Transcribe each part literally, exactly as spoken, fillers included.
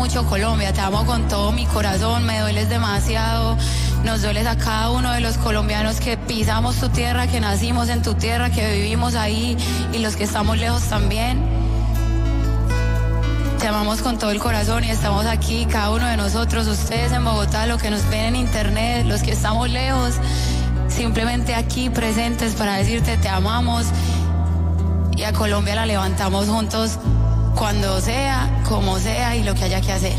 mucho Colombia, te amo con todo mi corazón, me dueles demasiado, nos dueles a cada uno de los colombianos que pisamos tu tierra, que nacimos en tu tierra, que vivimos ahí y los que estamos lejos también. Te amamos con todo el corazón y estamos aquí, cada uno de nosotros, ustedes en Bogotá, los que nos ven en internet, los que estamos lejos, simplemente aquí presentes para decirte te amamos y a Colombia la levantamos juntos cuando sea, como sea y lo que haya que hacer.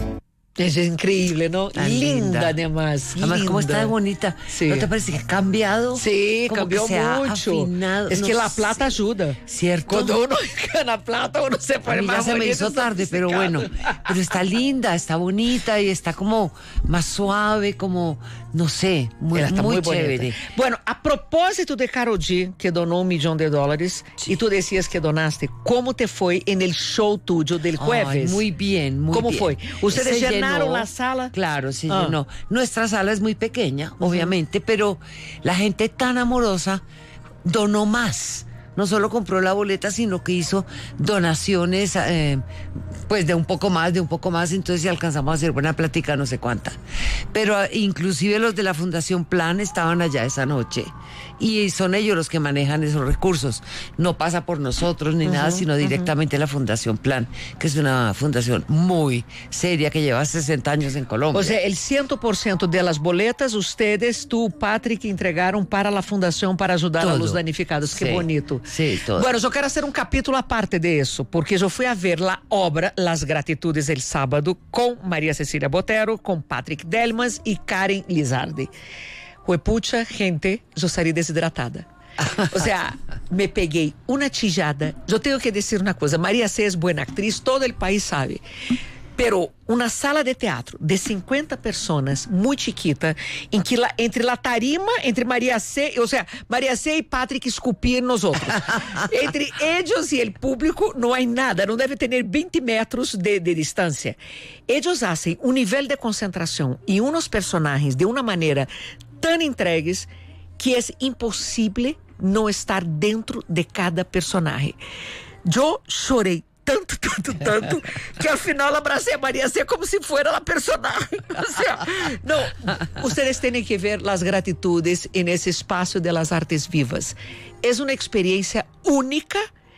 Es increíble, ¿no? Tan linda, linda. además. Además, linda. cómo está de bonita. Sí. ¿No te parece que ha cambiado? Sí, Como cambió que se ha mucho. afinado, Es no que la sé. plata ayuda. ¿Cierto? Cuando uno gana plata, uno se A pone mí ya más se me bonito, hizo tarde, pero sofisticado. bueno. Pero está linda, está bonita y está como más suave, como, no sé, muy, Ela está muy, muy bonita. chévere. Bueno, a propósito de Karol G, que donó un millón de dólares, Sí. y tú decías que donaste, ¿cómo te fue en el show tuyo del Ay, jueves? muy bien, muy ¿Cómo bien. fue? ¿Ustedes Se llenaron llenó, la sala? Claro, se Ah. llenó. Nuestra sala es muy pequeña, obviamente, pero la gente tan amorosa donó más. No solo compró la boleta, sino que hizo donaciones, eh, pues de un poco más, de un poco más, entonces si alcanzamos a hacer buena plática, no sé cuánta. Pero eh, inclusive los de la Fundación Plan estaban allá esa noche y son ellos los que manejan esos recursos. No pasa por nosotros ni nada, sino directamente la Fundación Plan, que es una fundación muy seria que lleva sesenta años en Colombia. O sea, el cien por ciento de las boletas, ustedes, tú, Patrick, entregaron para la fundación para ayudar Todo. a los damnificados. Qué Sí, bonito. sí, todo. Bueno, yo quiero hacer un capítulo aparte de eso, porque yo fui a ver la obra Las Gratitudes el sábado con María Cecilia Botero, con Patrick Delmas y Karen Lizardi. Huepucha, gente, yo salí deshidratada. O sea, me peguei una chillada. Yo tengo que decir una cosa, María C es buena actriz, todo el país sabe. Pero una sala de teatro de cincuenta personas, muy chiquita, en que la, entre la tarima, entre María C, o sea, María C y Patrick escupían nosotros. Entre ellos y el público no hay nada, no debe tener veinte metros de, de distancia. Ellos hacen un nivel de concentración y unos personajes de una manera tan entregues que es imposible no estar dentro de cada personaje. Yo chorei tanto, tanto, tanto, que al final abracé a María C como si fuera la personaje. O sea, no, ustedes tienen que ver las gratitudes en ese espacio de las artes vivas. Es una experiencia única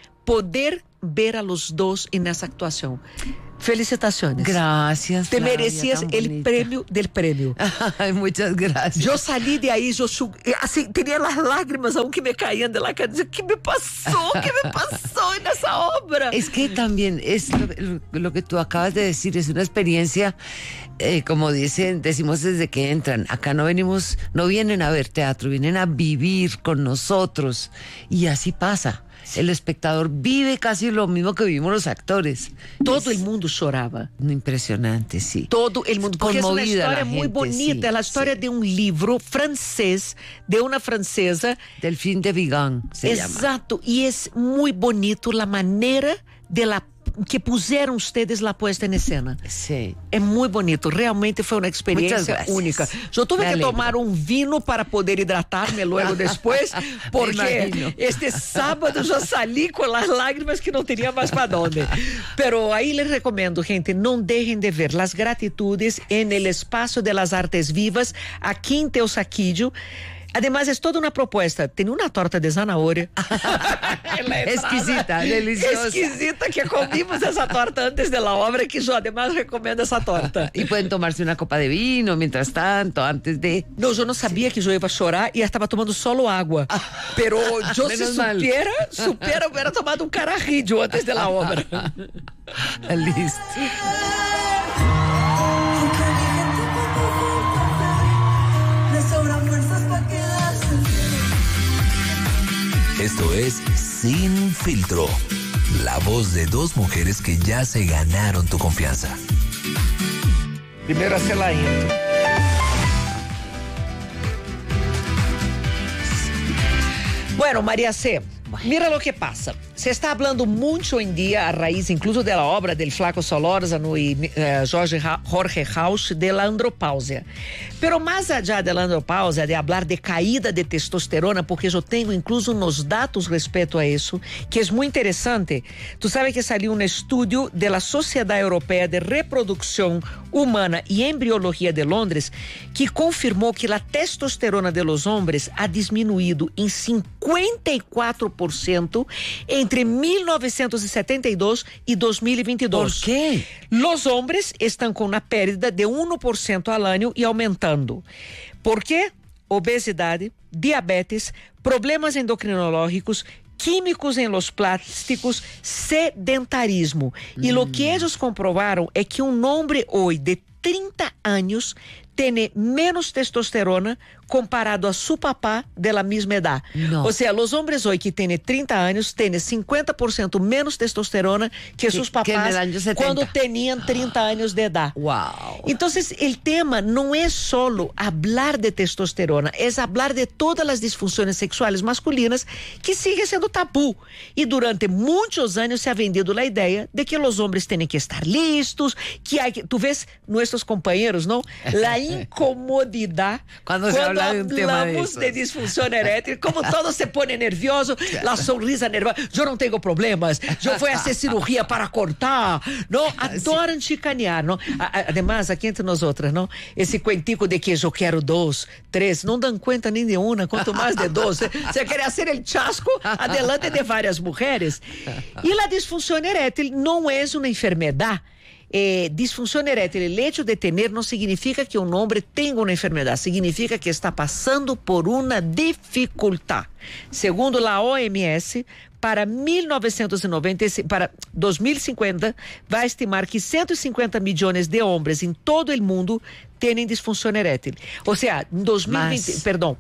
poder ver a los dos en esa actuación. Felicitaciones. Gracias. Te Flavia, merecías tan el bonita. premio del premio. Ay, muchas gracias. Yo salí de ahí, yo su- así, tenía las lágrimas aún que me caían de la cara. Decía, ¿qué me pasó? ¿Qué me pasó en esa obra? Es que también es lo, lo- lo que tú acabas de decir, es una experiencia, eh, como dicen, decimos desde que entran. Acá no venimos, no vienen a ver teatro, vienen a vivir con nosotros. Y así pasa. El espectador vive casi lo mismo que vivimos los actores. Todo Es el mundo choraba. impresionante, sí. Todo el mundo, porque es una Conmovida historia la muy gente, bonita, sí, la historia sí. de un libro francés, de una francesa. Delfín de Vigan se llama. Exacto, y es muy bonito la manera de la que pusieron ustedes la puesta en escena. Sí. É muito bonito, realmente foi uma Muchas experiência gracias. única. Eu tuve Me que alegro. tomar um vinho para poder hidratar-me logo depois, porque imagino. este sábado já salí com as lágrimas que não teria mais para onde. Pero aí les recomendo, gente, não deixem de ver Las Gratitudes en el Espacio de las Artes Vivas, aqui em Teusaquillo. Además, es toda una propuesta. Tenía una torta de zanahoria. Exquisita, deliciosa. Exquisita, que comimos esa torta antes de la obra, que yo además recomiendo esa torta. Y pueden tomarse una copa de vino mientras tanto, antes de... Não, eu não sabia que eu ia chorar e eu estava tomando solo água. Pero eu se Menos mal. supiera, supiera, eu hubiera tomado um carajillo antes de la obra. Listo. Esto es Sin Filtro, la voz de dos mujeres que ya se ganaron tu confianza. Primeiro a Celaína. Bueno, María C, mira lo que pasa. se está hablando mucho hoy en día, a raíz incluso de la obra del Flaco Solórzano y uh, Jorge, Jorge Rauch, de la andropausia. Pero más allá de la andropausia, de hablar de caída de testosterona, porque yo tengo incluso unos datos respecto a eso, que es muy interesante. Tú sabes que salió un estudio de la Sociedad Europea de Reproducción Humana y Embriología de Londres, que confirmó que la testosterona de los hombres ha disminuido en cincuenta y cuatro por ciento entre mil novecientos setenta y dos y dos mil veintidós. ¿Por qué? Los hombres están con una pérdida de uno por ciento al año y aumentando. ¿Por qué? Obesidad, diabetes, problemas endocrinológicos, químicos en los plásticos, sedentarismo. Y mm. lo que ellos comprobaron es que un hombre hoy de trinta años tiene menos testosterona comparado a su papá de la misma edad. No. O sea, los hombres hoy que tienen treinta años tienen cincuenta por ciento menos testosterona que, que sus papás cuando tenían treinta años de edad. Wow. Entonces, el tema no es solo hablar de testosterona, es hablar de todas las disfunciones sexuales masculinas que sigue siendo tabú. Y durante muchos años se ha vendido la idea de que los hombres tienen que estar listos, que hay que... Tú ves nuestros compañeros, ¿no? La incomodidad cuando se habla de un tema de hablamos de disfunción erétil, como todo se pone nervioso, la sonrisa nerviosa, yo no tengo problemas, yo voy a hacer cirugía para cortar, ¿no? Adoran chicanear, ¿no? Además, aquí entre nosotras, ¿no? Ese cuentico de que yo quiero dos, tres, no dan cuenta ni de una, cuanto más de dos. Se quiere hacer el chasco adelante de varias mujeres. Y la disfunción erétil no es una enfermedad. Eh, disfunción erétil, el hecho de tener no significa que un hombre tenga una enfermedad, significa que está pasando por una dificultad. Segundo la O M S, para mil novecientos noventa, para dos mil cincuenta, vai estimar que ciento cincuenta millones de hombres em todo o mundo têm disfunção erétil. Ou seja, em dois mil e vinte, Mas... perdão,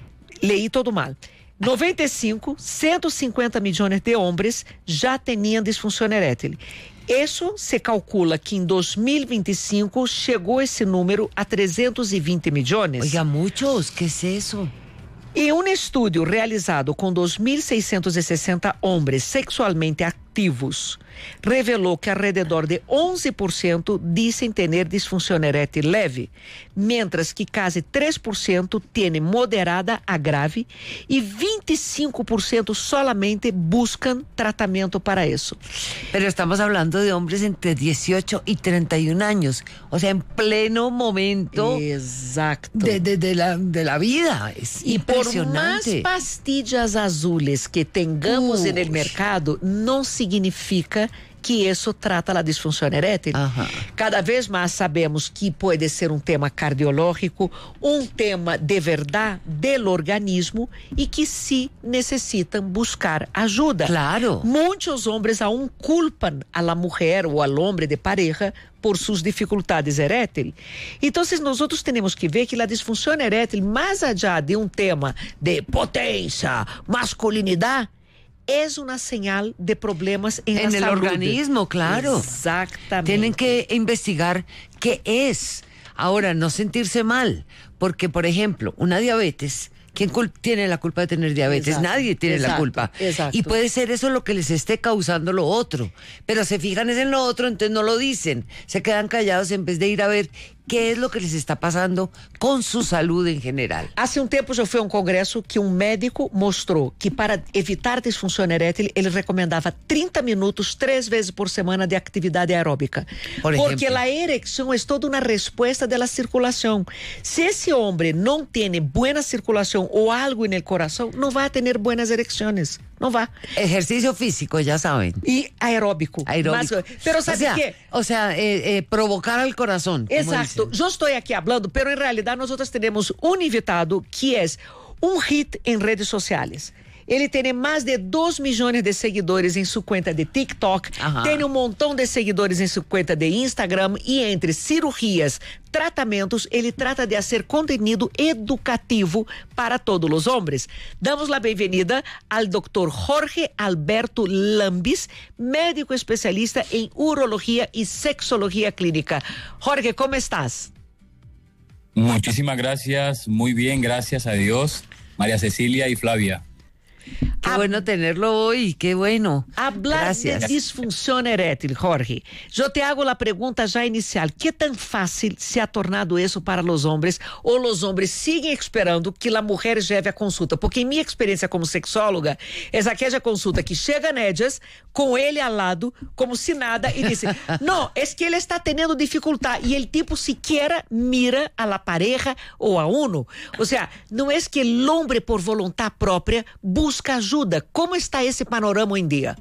leí todo mal. noventa e cinco, ciento cincuenta millones de hombres já tinham disfunção erétil. Isso se calcula que em dois mil e vinte e cinco chegou esse número a trezentos e vinte milhões. Oiga, muitos, que é isso? Em um estudo realizado com dois mil seiscentos e sessenta homens sexualmente ativos, revelou que alrededor de onze por cento dizem ter disfunção erétil leve, mientras que quase três por cento têm moderada a grave e vinte e cinco por cento solamente buscam tratamento para isso. Pero estamos hablando de hombres entre dieciocho y treinta y un años, o sea, en pleno momento Exacto. de, de, de, la, de la vida. Es y impresionante. Por más pastillas azules que tengamos Uy. en el mercado, no significa que isso trata a disfunção erétil. Ajá. Cada vez mais sabemos que pode ser um tema cardiológico, um tema de verdade do organismo e que se necessitam buscar ajuda. Claro. Muitos homens aún culpam a la mulher ou al homem de pareja por suas dificuldades erétil. Então, nós temos que ver que a disfunção erétil, mais allá de um tema de potência, masculinidade, es una señal de problemas en, en la el salud. organismo, claro. Exactamente. Tienen que investigar qué es. Ahora, no sentirse mal, porque, por ejemplo, una diabetes, ¿quién tiene la culpa de tener diabetes? Exacto, Nadie tiene exacto, la culpa. Exacto. Y puede ser eso lo que les esté causando lo otro. Pero se fijan es en lo otro, entonces no lo dicen. Se quedan callados en vez de ir a ver qué es lo que les está pasando con su salud en general. Hace um tempo eu fui a um congresso que um médico mostrou que para evitar disfunção erétil, ele recomendava trinta minutos, três vezes por semana de atividade aeróbica. Por Porque ejemplo. a erecção é toda uma resposta da circulação. Se esse homem não tem boa circulação ou algo no coração, não vai ter boas erecções. Não vai. Ejercicio físico, ya saben. E aeróbico. Aeróbico. Mas, pero sabe o sea, qué? O sea, eh, eh, provocar al corazón. Exacto. Yo estoy aquí hablando, pero en realidad nosotros tenemos un invitado que es un hit en redes sociales. Ele tem mais de dois milhões de seguidores em sua conta de TikTok, Ajá. tem um montão de seguidores em sua conta de Instagram e entre cirurgias, tratamentos, ele trata de fazer conteúdo educativo para todos os homens. Damos a bem-vinda ao doutor Jorge Alberto Lambis, médico especialista em urologia e sexologia clínica. Jorge, como estás? Muchísimas gracias, muy bien, gracias a Dios, María Cecilia y Flavia. Qué ah, bueno tenerlo hoy, qué bueno. Hablar Gracias. de disfunção erétil, Jorge. Eu te hago a pergunta já inicial. Que tão fácil se ha tornado isso para os homens? Ou os homens seguem esperando que a mulher leve a consulta? Porque em minha experiência como sexóloga, é aquela consulta que chega nelas, com ele ao lado, como se nada, e diz, não, é que ele está tendo dificuldade. E o tipo sequer mira a la pareja ou a uno. Ou seja, não é que o homem, por vontade própria, busca ajuda. ¿Cómo está ese panorama hoy en día?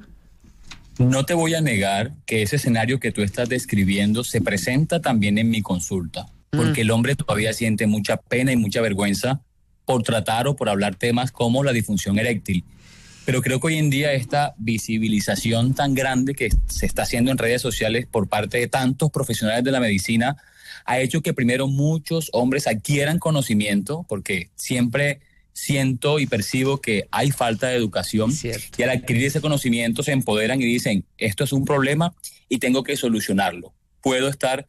No te voy a negar que ese escenario que tú estás describiendo se presenta también en mi consulta, porque mm. el hombre todavía siente mucha pena y mucha vergüenza por tratar o por hablar temas como la disfunción eréctil. Pero creo que hoy en día esta visibilización tan grande que se está haciendo en redes sociales por parte de tantos profesionales de la medicina ha hecho que primero muchos hombres adquieran conocimiento, porque siempre siento y percibo que hay falta de educación. Cierto. Y al adquirir ese conocimiento se empoderan y dicen, esto es un problema y tengo que solucionarlo. Puedo estar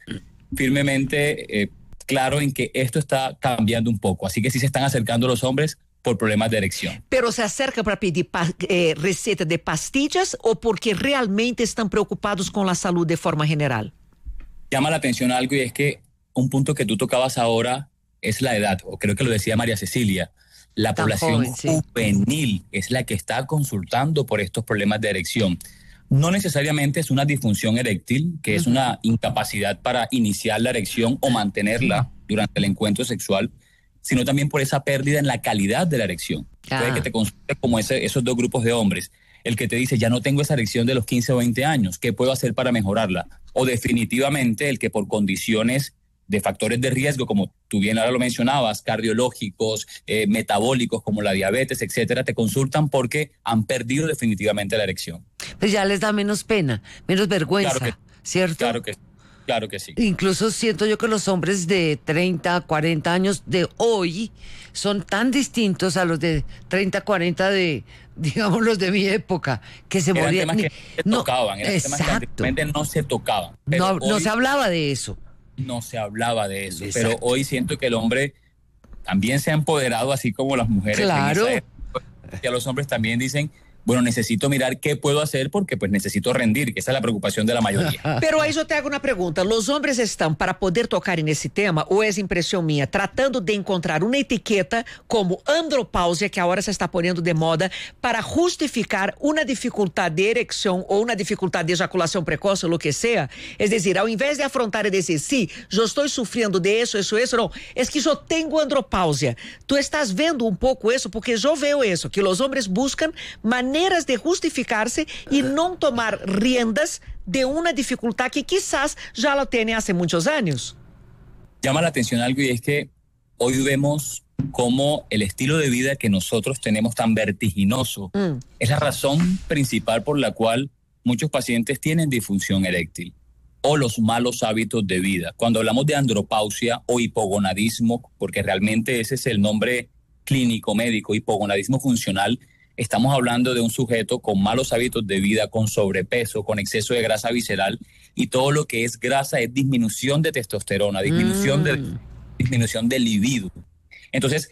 firmemente eh, claro en que esto está cambiando un poco. Así que sí se están acercando los hombres por problemas de erección. Pero se acerca para pedir eh, receta de pastillas o porque realmente están preocupados con la salud de forma general? Llama la atención algo y es que un punto que tú tocabas ahora es la edad, o creo que lo decía María Cecilia. La Tan población joven, sí. juvenil es la que está consultando por estos problemas de erección. No necesariamente es una disfunción eréctil, que uh-huh. es una incapacidad para iniciar la erección o mantenerla uh-huh. durante el encuentro sexual, sino también por esa pérdida en la calidad de la erección. Ah. Puede que te consultes como ese, esos dos grupos de hombres. El que te dice, ya no tengo esa erección de los quince o veinte años, ¿qué puedo hacer para mejorarla? O definitivamente el que por condiciones de factores de riesgo, como tú bien ahora lo mencionabas, cardiológicos, eh, metabólicos, como la diabetes, etcétera, te consultan porque han perdido definitivamente la erección. Pues ya les da menos pena, menos vergüenza, claro que, ¿cierto? Claro que, claro que sí. Incluso siento yo que los hombres de treinta, cuarenta años de hoy son tan distintos a los de treinta, cuarenta de, digamos, los de mi época, que se eran morían. Temas que se no, tocaban, eran exacto. temas que realmente no se tocaban. Pero no, hoy, no se hablaba de eso. No se hablaba de eso, Exacto. pero hoy siento que el hombre también se ha empoderado, así como las mujeres. Claro. En esa época, que los hombres también dicen, bueno, necesito mirar qué puedo hacer porque pues necesito rendir, que esa es la preocupación de la mayoría. Pero aí eu te hago uma pergunta, os homens estão, para poder tocar nesse tema, ou é impressão minha, tratando de encontrar uma etiqueta como andropausia, que agora se está ponendo de moda, para justificar uma dificuldade de erecção ou uma dificuldade de ejaculação precoce, ou o que seja? É dizer, ao invés de afrontar e dizer, sim, eu estou sofrendo de isso, isso, isso, não, é que eu tenho andropausia. Tu estás vendo um pouco isso, porque eu vejo isso, que os homens buscam maneiras de justificarse y no tomar riendas de una dificultad que quizás ya lo tiene hace muchos años. Llama la atención algo y es que hoy vemos cómo el estilo de vida que nosotros tenemos tan vertiginoso mm. es la razón principal por la cual muchos pacientes tienen disfunción eréctil o los malos hábitos de vida. Cuando hablamos de andropausia o hipogonadismo, porque realmente ese es el nombre clínico médico, hipogonadismo funcional, estamos hablando de un sujeto con malos hábitos de vida, con sobrepeso, con exceso de grasa visceral, y todo lo que es grasa es disminución de testosterona, disminución, mm. de, disminución de libido. Entonces,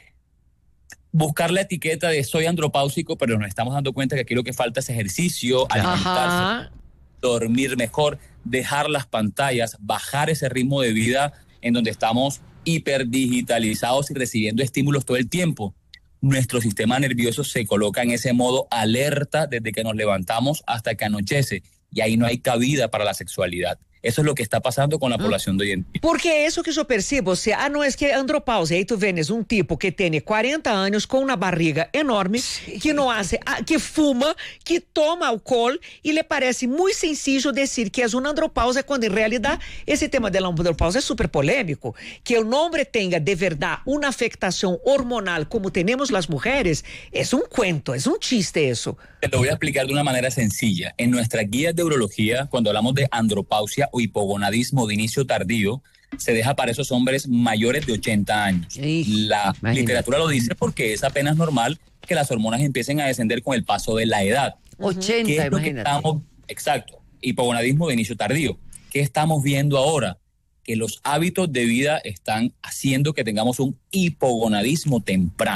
buscar la etiqueta de soy andropáusico, pero nos estamos dando cuenta que aquí lo que falta es ejercicio, alimentarse, Ajá. dormir mejor, dejar las pantallas, bajar ese ritmo de vida en donde estamos hiperdigitalizados y recibiendo estímulos todo el tiempo. Nuestro sistema nervioso se coloca en ese modo alerta desde que nos levantamos hasta que anochece y ahí no hay cabida para la sexualidad. Eso es lo que está pasando con la población de hoy en día. Porque eso que yo percibo, o sea, ah, no es que andropausia, aí tu vês um tipo que tem cuarenta anos com uma barriga enorme, que não hace, que fuma, que toma álcool e lhe parece muito sencillo dizer que é uma andropausia, quando em realidade esse tema da andropausia é super polêmico, que o homem tenha de verdade uma afectação hormonal como temos as mulheres, é um cuento, é um chiste isso. Te lo voy a explicar de una manera sencilla. En nuestras guías de urología, cuando hablamos de andropausia o hipogonadismo de inicio tardío, se deja para esos hombres mayores de ochenta años. Sí, la imagínate. Literatura lo dice porque es apenas normal que las hormonas empiecen a descender con el paso de la edad. ochenta, ¿Qué es lo imagínate. Que estamos, exacto, hipogonadismo de inicio tardío. ¿Qué estamos viendo ahora? Que los hábitos de vida están haciendo que tengamos un hipogonadismo temprano.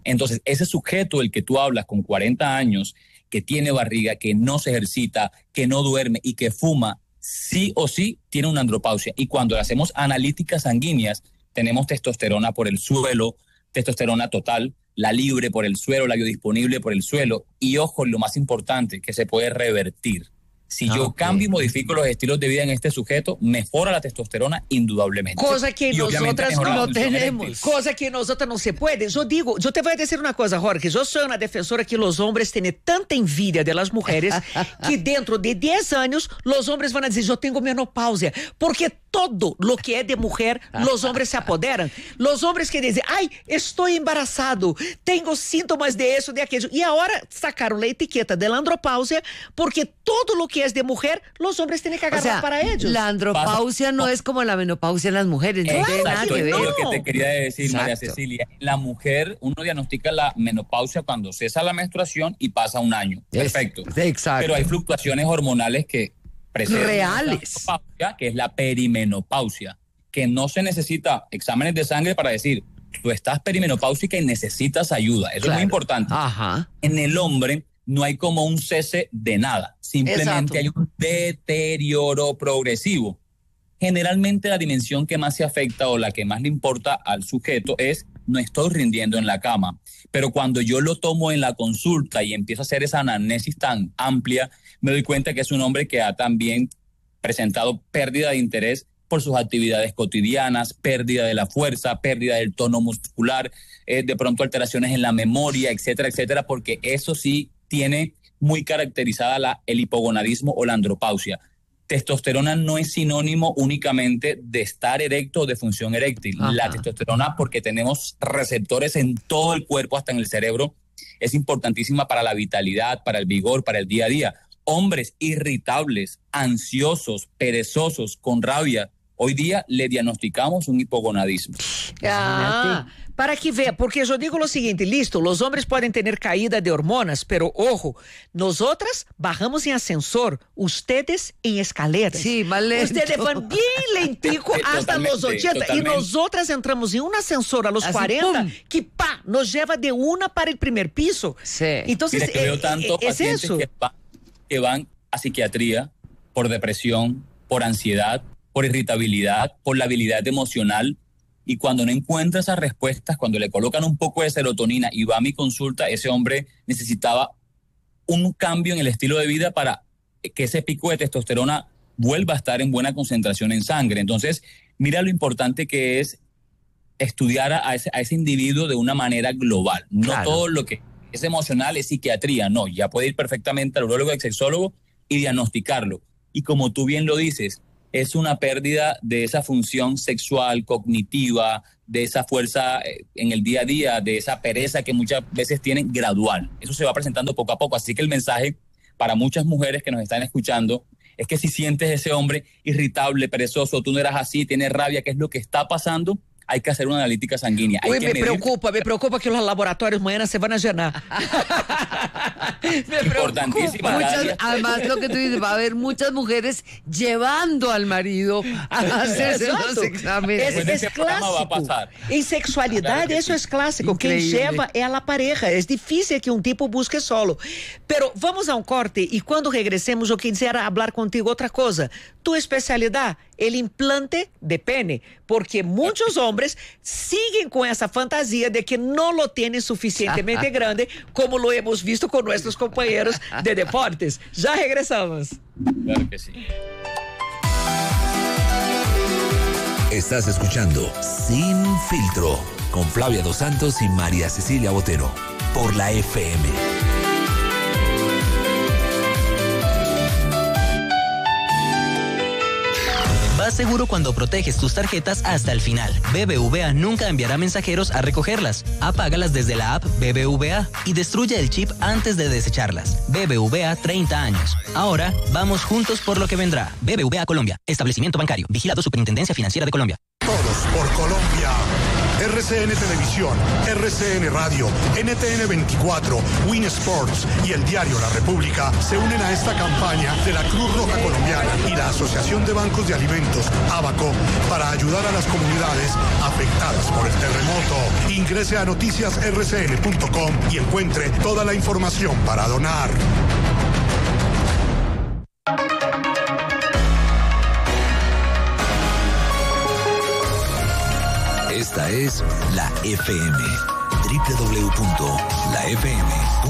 Entonces, ese sujeto del que tú hablas con cuarenta años, que tiene barriga, que no se ejercita, que no duerme y que fuma, sí o sí tiene una andropausia. Y cuando le hacemos analíticas sanguíneas, tenemos testosterona por el suelo, testosterona total, la libre por el suelo, la biodisponible por el suelo. Y ojo, lo más importante, que se puede revertir. Si ah, yo okay. cambio y modifico los estilos de vida en este sujeto, mejora la testosterona indudablemente. Cosa que nosotras no tenemos. Cosa que nosotras no se puede. Yo digo, yo te voy a decir una cosa, Jorge. Yo soy una defensora que los hombres tienen tanta envidia de las mujeres que dentro de diez años los hombres van a decir, yo tengo menopausia. Porque todo lo que es de mujer, los hombres se apoderan. Los hombres que dicen, ay, estoy embarazado, tengo síntomas de eso, de aquello. Y ahora sacaron la etiqueta de la andropausia porque todo lo que es de mujer, los hombres tienen que agarrar, o sea, para ellos. La andropausia no es como la menopausia en las mujeres. No tiene nada que ver. Es lo que te quería decir, exacto. María Cecilia. La mujer, uno diagnostica la menopausia cuando cesa la menstruación y pasa un año. Perfecto. Es, exacto. Pero hay fluctuaciones hormonales que reales, la que es la perimenopausia, que no se necesita exámenes de sangre para decir, tú estás perimenopáusica y necesitas ayuda. Eso claro. es muy importante. Ajá. En el hombre no hay como un cese de nada, simplemente exacto. hay un deterioro progresivo. Generalmente la dimensión que más se afecta o la que más le importa al sujeto es no estoy rindiendo en la cama, pero cuando yo lo tomo en la consulta y empiezo a hacer esa anamnesis tan amplia, me doy cuenta que es un hombre que ha también presentado pérdida de interés por sus actividades cotidianas, pérdida de la fuerza, pérdida del tono muscular, eh, de pronto alteraciones en la memoria, etcétera, etcétera, porque eso sí tiene muy caracterizada la, el hipogonadismo o la andropausia. Testosterona no es sinónimo únicamente de estar erecto o de función eréctil. Ajá. La testosterona, porque tenemos receptores en todo el cuerpo, hasta en el cerebro, es importantísima para la vitalidad, para el vigor, para el día a día. Hombres irritables, ansiosos, perezosos, con rabia, hoy día le diagnosticamos un hipogonadismo. Ah, para que vea, porque yo digo lo siguiente, listo, los hombres pueden tener caída de hormonas, pero ojo, nosotras bajamos en ascensor, ustedes en escaleras. Sí, más lento. Ustedes van bien lentico hasta los ochenta totalmente. Y nosotras entramos en un ascensor a los así, cuarenta ¡pum! Que pa, nos lleva de una para el primer piso. Sí. Entonces, mira que eh, veo tantos eh, es pacientes eso. Que, va, que van a psiquiatría por depresión, por ansiedad, por irritabilidad, por la habilidad emocional. Y cuando no encuentra esas respuestas, cuando le colocan un poco de serotonina y va a mi consulta, ese hombre necesitaba un cambio en el estilo de vida para que ese pico de testosterona vuelva a estar en buena concentración en sangre. Entonces, mira lo importante que es estudiar a ese, a ese individuo de una manera global. No claro. todo lo que es emocional es psiquiatría, no. Ya puede ir perfectamente al urólogo, al sexólogo y diagnosticarlo. Y como tú bien lo dices, es una pérdida de esa función sexual, cognitiva, de esa fuerza en el día a día, de esa pereza que muchas veces tienen gradual. Eso se va presentando poco a poco. Así que el mensaje para muchas mujeres que nos están escuchando es que si sientes ese hombre irritable, perezoso, tú no eras así, tienes rabia, ¿qué es lo que está pasando? Hay que hacer una analítica sanguínea. Hay Uy, que me medir... preocupa, me preocupa que los laboratorios mañana se van a llenar. Me Importantísima. Muchas, además, lo que tú dices, va a haber muchas mujeres llevando al marido a hacerse los exámenes. Es, es clásico. Va a pasar. En sexualidad, claro eso sí. es clásico. Increíble. Quien lleva es a la pareja. Es difícil que un tipo busque solo. Pero vamos a un corte y cuando regresemos yo quisiera hablar contigo otra cosa. Tu especialidad, el implante de pene. Porque muchos hombres siguen con esa fantasía de que no lo tienen suficientemente grande, como lo hemos visto con nuestros compañeros de deportes. Ya regresamos. Claro que sí. Estás escuchando Sin Filtro con Flavia Dos Santos y María Cecilia Botero por la F M. Vas seguro cuando proteges tus tarjetas hasta el final. B B V A nunca enviará mensajeros a recogerlas. Apágalas desde la app B B V A y destruye el chip antes de desecharlas. B B V A treinta años. Ahora vamos juntos por lo que vendrá. B B V A Colombia. Establecimiento bancario. Vigilado Superintendencia Financiera de Colombia. Todos por Colombia. R C N Televisión, R C N Radio, N T N veinticuatro, Win Sports y el diario La República se unen a esta campaña de la Cruz Roja Colombiana y la Asociación de Bancos de Alimentos, ABACO, para ayudar a las comunidades afectadas por el terremoto. Ingrese a noticias r c n punto com y encuentre toda la información para donar. Esta es la F M. doble u doble u doble u punto la f m punto com